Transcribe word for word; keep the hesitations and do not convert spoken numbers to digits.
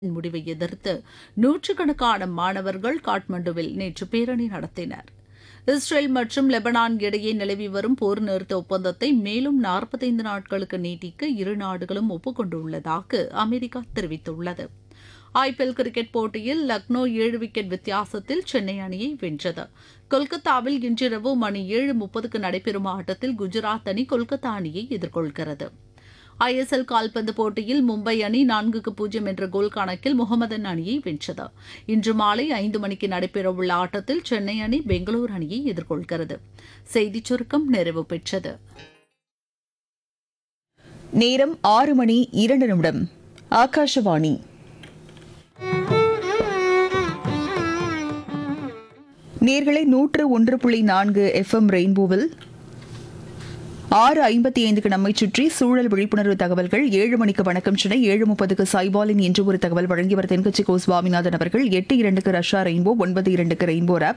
முடிவை எதிர்த்து நூற்றுக்கணக்கான மாணவர்கள் காட்மாண்டுவில் நேற்று பேரணி நடத்தினர். இஸ்ரேல் மற்றும் லெபனான் இடையே நிலவி வரும் போர் நிறுத்த ஒப்பந்தத்தை மேலும் நாற்பத்தைந்து நாட்களுக்கு நீட்டிக்க இரு நாடுகளும் ஒப்புக்கொண்டுள்ளதாக அமெரிக்கா தெரிவித்துள்ளது. ஐபிஎல் கிரிக்கெட் போட்டியில் லக்னோ ஏழு விக்கெட் வித்தியாசத்தில் சென்னை அணியை வென்றது. கொல்கத்தாவில் இன்றிரவு மணி ஏழு முப்பதுக்கு நடைபெறும் ஆட்டத்தில் குஜராத் அணி கொல்கத்தா அணியை எதிர்கொள்கிறது. ஐஎஸ்எல் கால்பந்து போட்டியில் மும்பை அணி நான்குக்கு பூஜ்ஜியம் என்ற கோல் கணக்கில் முகமதன் அணியை வென்றது. இன்று மாலை ஐந்து மணிக்கு நடைபெறவுள்ள ஆட்டத்தில் சென்னை அணி பெங்களூரு அணியை எதிர்கொள்கிறது. செய்திச் சுருக்கம் நிறைவு பெற்றது. நேரம் ஆறு மணி இரண்டு நிமிடம். ஆகாஷவாணி. நேர்களை நூற்று ஒன்று புள்ளி நான்கு எஃப்எம் ரெயின்போவில் ஆறு ஐம்பத்தி ஐந்துக்கு நம்மை சுற்றி சூழல் விழிப்புணர்வு தகவல்கள், ஏழு மணிக்கு வணக்கம் சென்னை, ஏழு முப்பதுக்கு சைபாலின் என்று ஒரு தகவல் வழங்கியவர் தென்கட்சி கோ சுவாமிநாதன் அவர்கள், எட்டு இரண்டுக்கு ரஷ்யா ரெயின்போ, ஒன்பது இரண்டுக்கு ரெயின்போ ஆப்,